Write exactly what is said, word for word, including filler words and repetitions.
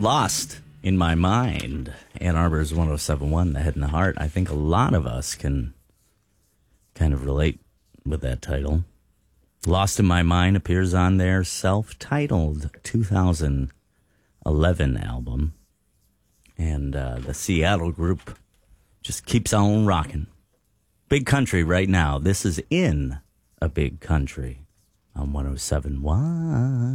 Lost in My Mind. Ann Arbor's one oh seven point one, The Head and the Heart. I think a lot of us can kind of relate with that title. Lost in My Mind appears on their self-titled two thousand eleven album. And uh, the Seattle group just keeps on rocking. Big country right now. This is In a Big Country on one oh seven point one.